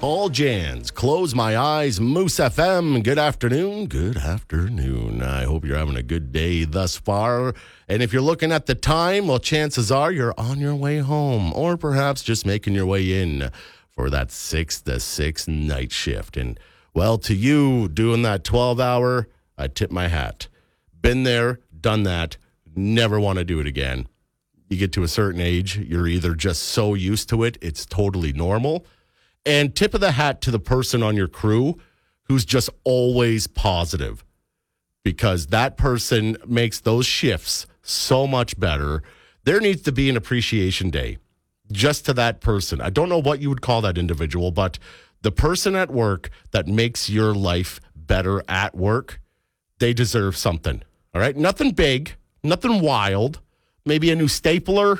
Paul Jans, Close My Eyes, Moose FM. Good afternoon. Good afternoon. I hope you're having a good day thus far. And if you're looking at the time, well, chances are you're on your way home or perhaps just making your way in for that 6 to 6 night shift. And, well, to you doing that 12-hour, I tip my hat. Been there, done that, never want to do it again. You get to a certain age, you're either just so used to it, it's totally normal. And tip of the hat to the person on your crew who's just always positive, because that person makes those shifts so much better. There needs to be an appreciation day just to that person. I don't know what you would call that individual, but the person at work that makes your life better at work, they deserve something. All right? Nothing big, nothing wild. Maybe a new stapler.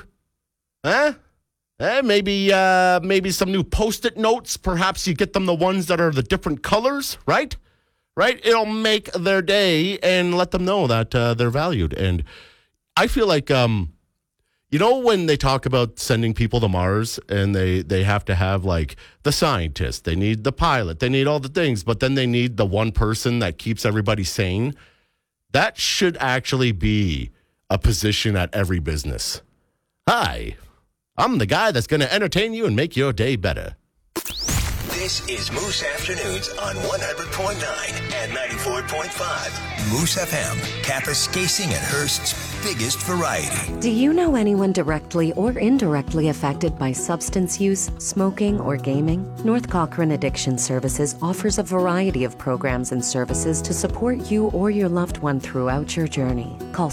Maybe some new Post-it notes. Perhaps you get them the ones that are the different colors, right? Right? It'll make their day and let them know that they're valued. And I feel like, you know, when they talk about sending people to Mars and they have to have like the scientist, they need the pilot, they need all the things, but then they need the one person that keeps everybody sane. That should actually be a position at every business. Hi, I'm the guy that's going to entertain you and make your day better. This is Moose Afternoons on 100.9 and 94.5. Moose FM, Kapuskasing and Hearst's biggest variety. Do you know anyone directly or indirectly affected by substance use, smoking, or gaming? North Cochrane Addiction Services offers a variety of programs and services to support you or your loved one throughout your journey. Call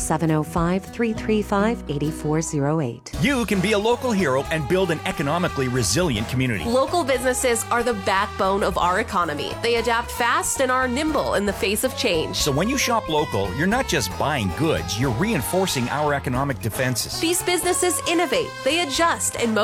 705-335-8408. You can be a local hero and build an economically resilient community. Local businesses are the backbone of our economy. They adapt fast and are nimble in the face of change. So when you shop local, you're not just buying goods, you're reinforcing our economic defenses. These businesses innovate, they adjust, and